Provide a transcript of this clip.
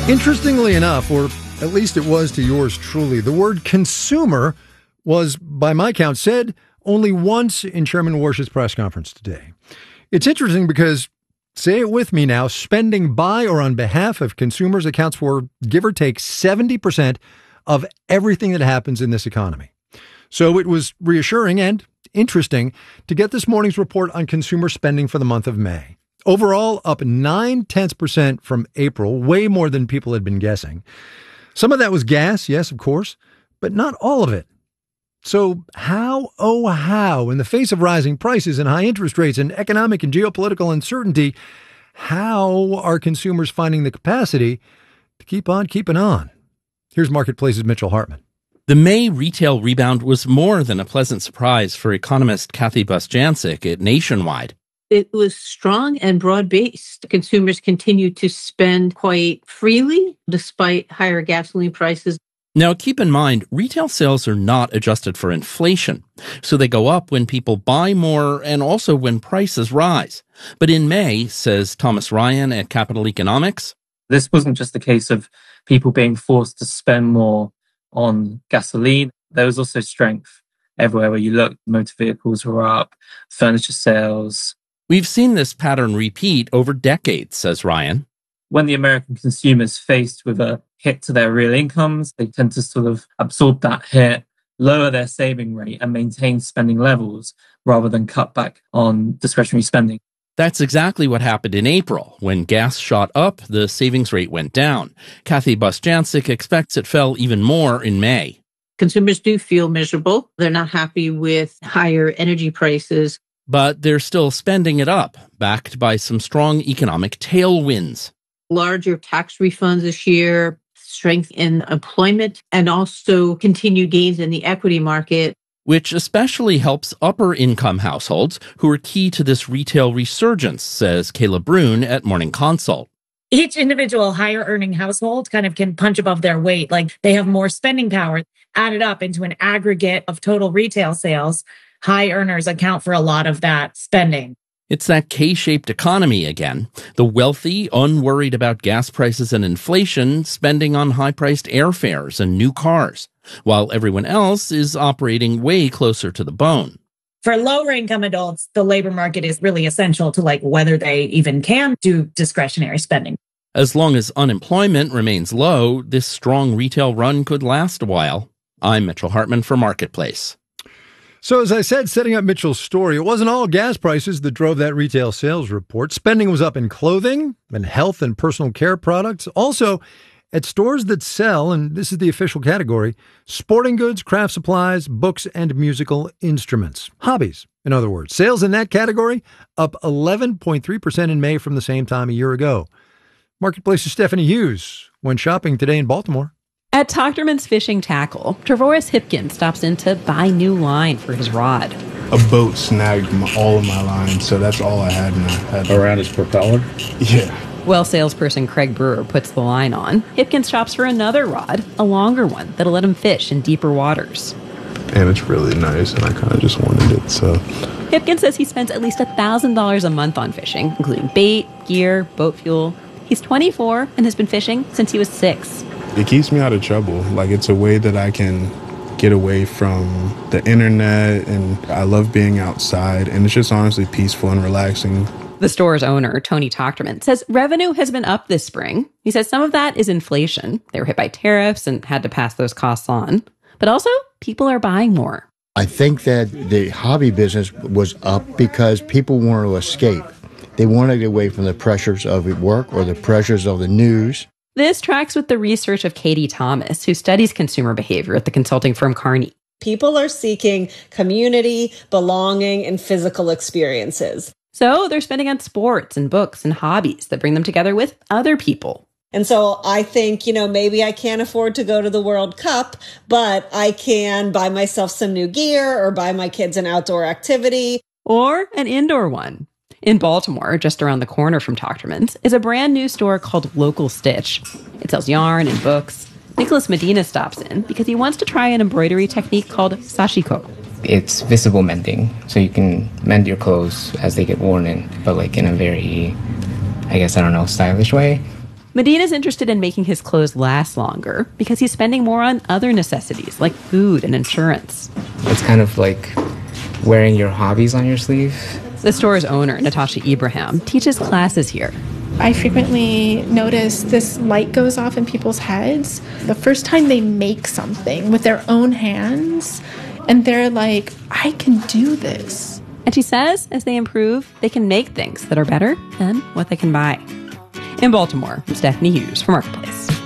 Interestingly enough, or at least it was to yours truly, the word consumer was, by my count, said only once in Chairman Warsh's press conference today. It's interesting because, say it with me now, spending by or on behalf of consumers accounts for, give or take, 70% of everything that happens in this economy. So it was reassuring and interesting to get this morning's report on consumer spending for the month of May. Overall, up 0.9% from April, way more than people had been guessing. Some of that was gas, yes, of course, but not all of it. So how, oh how, in the face of rising prices and high interest rates and economic and geopolitical uncertainty, how are consumers finding the capacity to keep on keeping on? Here's Marketplace's Mitchell Hartman. The May retail rebound was more than a pleasant surprise for economist Kathy Bostjancic at Nationwide. It was strong and broad-based. Consumers continued to spend quite freely despite higher gasoline prices. Now, keep in mind, retail sales are not adjusted for inflation, so they go up when people buy more and also when prices rise. But in May, says Thomas Ryan at Capital Economics, this wasn't just a case of people being forced to spend more on gasoline. There was also strength everywhere where you look. Motor vehicles were up, furniture sales. We've seen this pattern repeat over decades, says Ryan. When the American consumer is faced with a hit to their real incomes, they tend to sort of absorb that hit, lower their saving rate and maintain spending levels rather than cut back on discretionary spending. That's exactly what happened in April. When gas shot up, the savings rate went down. Kathy Bostjancic expects it fell even more in May. Consumers do feel miserable. They're not happy with higher energy prices. But they're still spending it up, backed by some strong economic tailwinds. Larger tax refunds this year, strength in employment, and also continued gains in the equity market, which especially helps upper-income households who are key to this retail resurgence, says Kayla Brune at Morning Consult. Each individual higher-earning household kind of can punch above their weight, like they have more spending power added up into an aggregate of total retail sales. High earners account for a lot of that spending. It's that K-shaped economy again. The wealthy, unworried about gas prices and inflation, spending on high-priced airfares and new cars, while everyone else is operating way closer to the bone. For lower income adults, the labor market is really essential to whether they even can do discretionary spending. As long as unemployment remains low, this strong retail run could last a while. I'm Mitchell Hartman for Marketplace. So as I said, setting up Mitchell's story, it wasn't all gas prices that drove that retail sales report. Spending was up in clothing and health and personal care products. Also, at stores that sell, and this is the official category, sporting goods, craft supplies, books, and musical instruments. Hobbies, in other words. Sales in that category up 11.3% in May from the same time a year ago. Marketplace's Stephanie Hughes went shopping today in Baltimore. At Tochterman's Fishing Tackle, Trevoris Hipkin stops in to buy new line for his rod. A boat snagged all of my line, so that's all I had. Around his propeller? Yeah. Well, salesperson Craig Brewer puts the line on. Hipkin shops for another rod, a longer one that'll let him fish in deeper waters. And it's really nice, and I kind of just wanted it, so... Hipkin says he spends at least $1,000 a month on fishing, including bait, gear, boat fuel. He's 24 and has been fishing since he was 6. It keeps me out of trouble. It's a way that I can get away from the internet, and I love being outside, and it's just honestly peaceful and relaxing. The store's owner, Tony Tochterman, says revenue has been up this spring. He says some of that is inflation. They were hit by tariffs and had to pass those costs on. But also, people are buying more. I think that the hobby business was up because people wanted to escape. They wanted to get away from the pressures of work or the pressures of the news. This tracks with the research of Katie Thomas, who studies consumer behavior at the consulting firm Kearney. People are seeking community, belonging, and physical experiences. So they're spending on sports and books and hobbies that bring them together with other people. And so I think, maybe I can't afford to go to the World Cup, but I can buy myself some new gear or buy my kids an outdoor activity. Or an indoor one. In Baltimore, just around the corner from Tochterman's, is a brand new store called Local Stitch. It sells yarn and books. Nicholas Medina stops in because he wants to try an embroidery technique called sashiko. It's visible mending, so you can mend your clothes as they get worn in, but in a very, stylish way. Medina's interested in making his clothes last longer because he's spending more on other necessities like food and insurance. It's kind of like wearing your hobbies on your sleeve. The store's owner, Natasha Ibrahim, teaches classes here. I frequently notice this light goes off in people's heads the first time they make something with their own hands, and they're like, I can do this. And she says as they improve, they can make things that are better than what they can buy. In Baltimore, I'm Stephanie Hughes for Marketplace.